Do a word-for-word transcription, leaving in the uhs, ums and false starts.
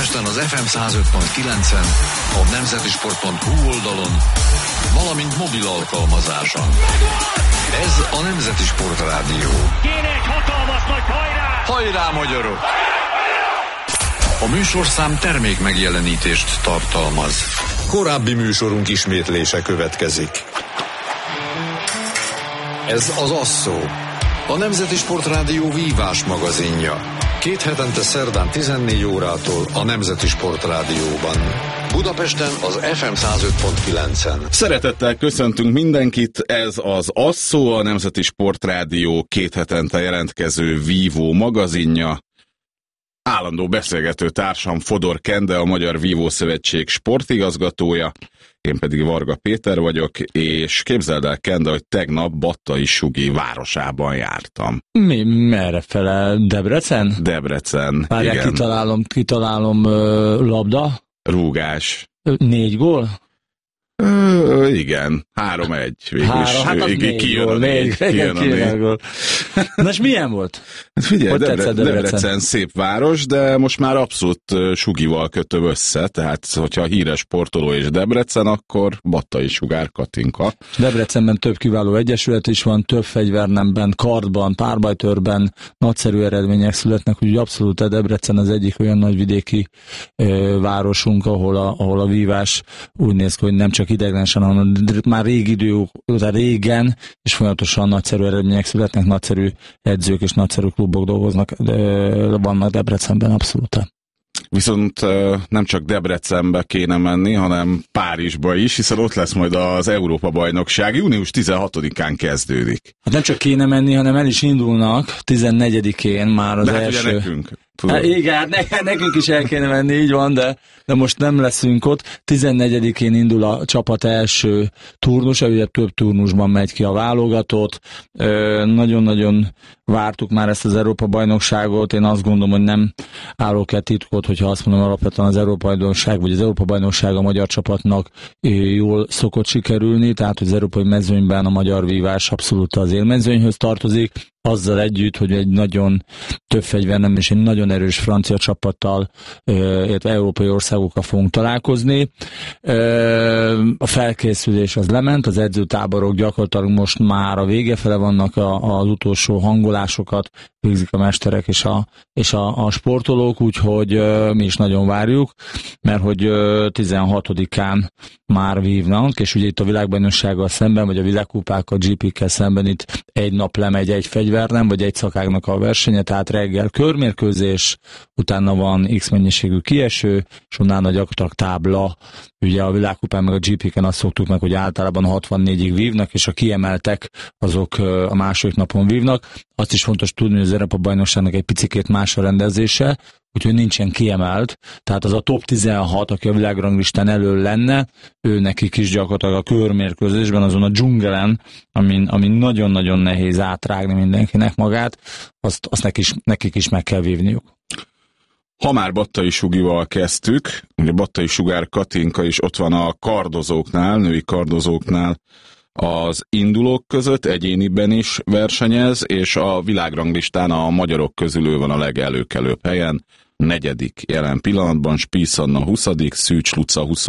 Budapesten az ef em száz öt pont kilencen, a nemzeti sport pont hú oldalon, valamint mobil alkalmazáson. Ez a Nemzeti Sport Rádió. Kéne egy hatalmas nagy hajrá! Hajrá, magyarok! A műsorszám termék megjelenítést tartalmaz. Korábbi műsorunk ismétlése következik. Ez az Asszó, a Nemzeti Sport Rádió vívás magazinja. Két hetente szerdán tizennégy órától a Nemzeti Sport Rádióban. Budapesten az ef em száz öt pont kilencen. Szeretettel köszöntünk mindenkit, ez az Asszó, a Nemzeti Sport Rádió két hetente jelentkező vívó magazinja. Állandó beszélgető társam Fodor Kende, a Magyar Vívó Szövetség sportigazgatója, én pedig Varga Péter vagyok, és képzeld el, Kende, hogy tegnap Battai Sugi városában jártam. Mi? Merre fele? Debrecen? Debrecen, Várjál, igen. kitalálom, kitalálom ö, labda. Rúgás. Négy gól? Ö, igen, három egy. Végül Három, is, hát az így, négy kijön gól, a négy. négy, Kijön a négy. gól. Na és milyen volt? Hát figyelj, Hogy Debre- tetszett Debrecen? Debrecen? Szép város, de most már abszolút uh, Sugival kötöm össze, tehát hogyha híres sportoló és Debrecen, akkor Battai Sugár Katinka. Debrecenben több kiváló egyesület is van, több fegyvernemben, kardban, párbajtőrben nagyszerű eredmények születnek, úgyhogy abszolút a Debrecen az egyik olyan nagyvidéki ö, városunk, ahol a, ahol a vívás úgy néz ki, hogy nem csak ideiglenesen, hanem már régi idő, tehát régen, és folyamatosan nagyszerű eredmények születnek, nagyszerű edzők és nagyszerű klubok dolgoznak, de vannak Debrecenben abszolút. Viszont uh, nem csak Debrecenbe kéne menni, hanem Párizsba is, hiszen ott lesz majd az Európa-bajnokság, június tizenhatodikán kezdődik. Hát nem csak kéne menni, hanem el is indulnak tizennegyedikén már az de hát első. ugye nekünk. Hát igen, hát ne, nekünk is el kéne menni, így van, de, de most nem leszünk ott. tizennegyedikén indul a csapat első turnusa, ugye több turnusban megy ki a válogatott. Ö, nagyon-nagyon vártuk már ezt az Európa-bajnokságot. Én azt gondolom, hogy nem állok el titkot, hogyha azt mondom, alapvetően az Európa-bajnokság, vagy az Európa-bajnokság a magyar csapatnak jól szokott sikerülni, tehát az európai mezőnyben a magyar vívás abszolút az élmezőnyhöz tartozik. Azzal együtt, hogy egy nagyon több fegyvernem és egy nagyon erős francia csapattal, illetve európai országokkal fogunk találkozni. A felkészülés az lement, az edzőtáborok gyakorlatilag most már a vége fele vannak, az utolsó hangolásokat végzik a mesterek és a, és a, a sportolók, úgyhogy mi is nagyon várjuk, mert hogy tizenhatodikán már vívnak, és ugye itt a világbajnoksággal szemben, vagy a világkupákkal, gé pé-kkel szemben itt egy nap lemegy egy fegyvernem, vagy egy szakágnak a versenye, tehát reggel körmérkőzés, utána van X mennyiségű kieső, és utána gyakorlatilag tábla. Ugye a világkupán meg a gé pé-ken azt szoktuk meg, hogy általában hatvannégyig vívnak, és a kiemeltek azok a második napon vívnak. Azt is fontos tudni, hogy az Európa-bajnokságnak egy picikét más a rendezése, úgyhogy nincsen kiemelt, tehát az a top tizenhat, aki a világranglistán elől lenne, ő nekik is gyakorlatilag a körmérkőzésben, azon a dzsungelen, amin, amin nagyon-nagyon nehéz átrágni mindenkinek magát, azt, azt nekik, is, nekik is meg kell vívniuk. Ha már Battai Sugival kezdtük, ugye Battai Sugár Katinka is ott van a kardozóknál, női kardozóknál az indulók között, egyéniben is versenyez, és a világranglistán a magyarok közül ő van a legelőkelőbb helyen, negyedik jelen pillanatban, Spiess Anna huszadik, Szűcs Luca